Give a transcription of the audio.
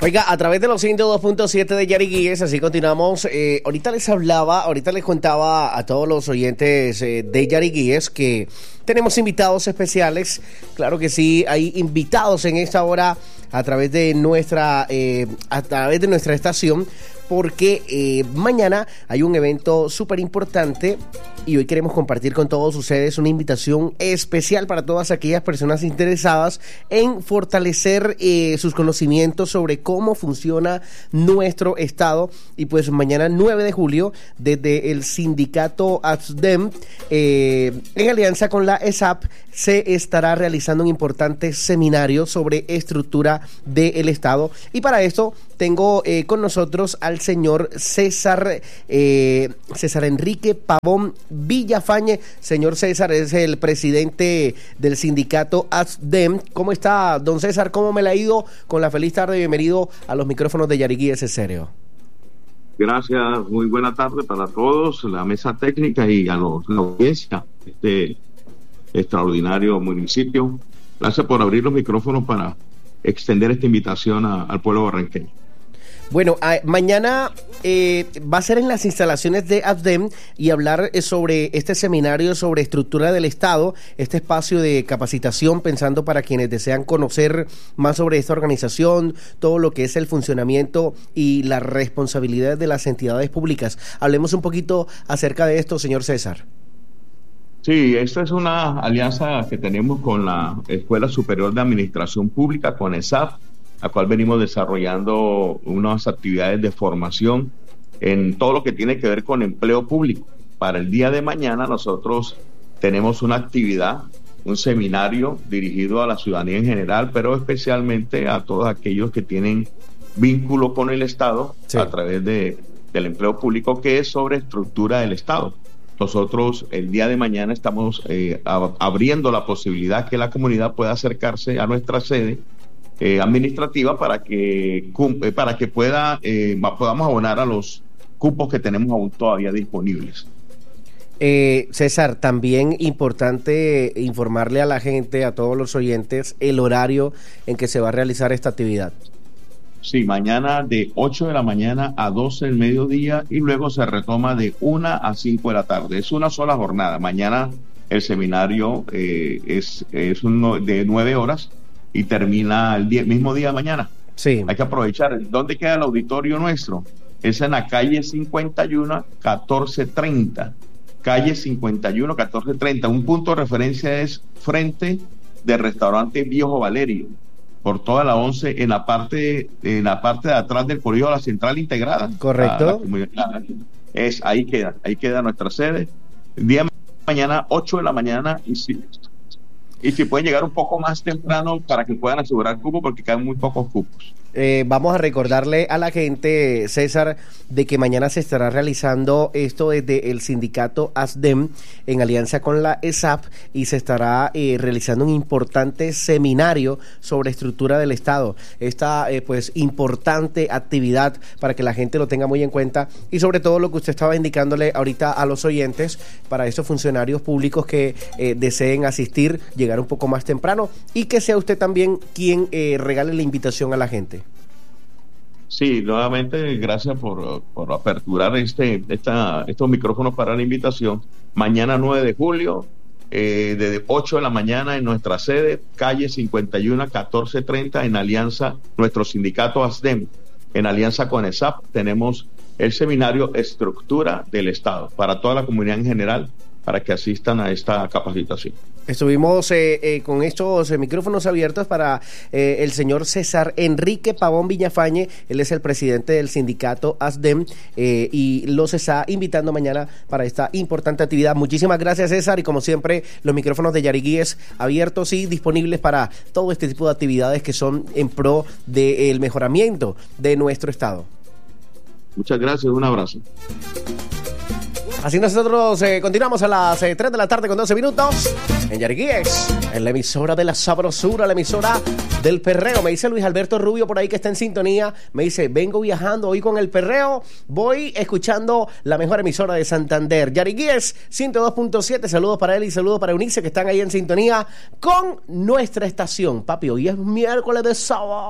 Oiga, a través de los 102.7 de Yariguíes, así continuamos. Ahorita les contaba a todos los oyentes de Yariguíes que tenemos invitados especiales. Claro que sí, hay invitados en esta hora a través de nuestra estación, porque mañana hay un evento súper importante y hoy queremos compartir con todos ustedes una invitación especial para todas aquellas personas interesadas en fortalecer sus conocimientos sobre cómo funciona nuestro estado. Y pues mañana 9 de julio, desde el sindicato ASDEM, en alianza con la ESAP, se estará realizando un importante seminario sobre estructura del estado. Y para esto tengo con nosotros al señor César Enrique Pavón Villafañe. Señor César es el presidente del sindicato ASDEM. ¿Cómo está, don César? ¿Cómo me la ha ido? Con la feliz tarde, bienvenido a los micrófonos de Yariguíes Estéreo. Gracias, muy buena tarde para todos, la mesa técnica y a la audiencia de este extraordinario municipio. Gracias por abrir los micrófonos para extender esta invitación al pueblo barranqueño. Bueno, mañana va a ser en las instalaciones de ASDEM y hablar sobre este seminario sobre estructura del Estado, este espacio de capacitación pensando para quienes desean conocer más sobre esta organización, todo lo que es el funcionamiento y las responsabilidades de las entidades públicas. Hablemos un poquito acerca de esto, señor César. Sí, esta es una alianza que tenemos con la Escuela Superior de Administración Pública, con ESAP, la cual venimos desarrollando unas actividades de formación en todo lo que tiene que ver con empleo público. Para el día de mañana nosotros tenemos una actividad, un seminario dirigido a la ciudadanía en general, pero especialmente a todos aquellos que tienen vínculo con el Estado, sí, a través del empleo público, que es sobre estructura del Estado. Nosotros el día de mañana estamos abriendo la posibilidad que la comunidad pueda acercarse a nuestra sede administrativa para que podamos abonar a los cupos que tenemos aún todavía disponibles. César, también importante informarle a la gente, a todos los oyentes, el horario en que se va a realizar esta actividad. Sí, mañana de 8 de la mañana a 12 del mediodía y luego se retoma de 1 a 5 de la tarde. Es una sola jornada. Mañana el seminario es uno de 9 horas y termina el mismo día de mañana. Sí. Hay que aprovechar. ¿Dónde queda el auditorio nuestro? Es en la calle 51, 1430. Calle 51, 1430. Un punto de referencia es frente del restaurante Viejo Valerio, por toda la 11, en la parte de atrás del colegio de la Central Integrada. Correcto. Ahí queda nuestra sede. El día de mañana, 8 de la mañana, y si pueden llegar un poco más temprano para que puedan asegurar cupos, porque quedan muy pocos cupos. Vamos a recordarle a la gente, César, de que mañana se estará realizando esto desde el sindicato ASDEM en alianza con la ESAP y se estará realizando un importante seminario sobre estructura del Estado. Esta pues importante actividad para que la gente lo tenga muy en cuenta y sobre todo lo que usted estaba indicándole ahorita a los oyentes, para esos funcionarios públicos que deseen asistir, llegar un poco más temprano y que sea usted también quien regale la invitación a la gente. Sí, nuevamente gracias por aperturar estos micrófonos para la invitación. Mañana 9 de julio, desde 8 de la mañana en nuestra sede, calle 51, 1430, en alianza, nuestro sindicato ASDEM, en alianza con ESAP, tenemos el seminario Estructura del Estado, para toda la comunidad en general, para que asistan a esta capacitación. Estuvimos con estos micrófonos abiertos para el señor César Enrique Pavón Villafañe. Él es el presidente del sindicato ASDEM y los está invitando mañana para esta importante actividad. Muchísimas gracias, César, y como siempre los micrófonos de Yariguíes abiertos y disponibles para todo este tipo de actividades que son en pro del mejoramiento de nuestro estado. Muchas gracias, un abrazo. Así nosotros continuamos a las 3 de la tarde con 12 minutos en Yariguíes, en la emisora de la sabrosura, la emisora del perreo. Me dice Luis Alberto Rubio por ahí que está en sintonía. Me dice, vengo viajando hoy con el perreo, voy escuchando la mejor emisora de Santander, Yariguíes 102.7. Saludos para él y saludos para Eunice, que están ahí en sintonía con nuestra estación. Papi, hoy es miércoles de sábado.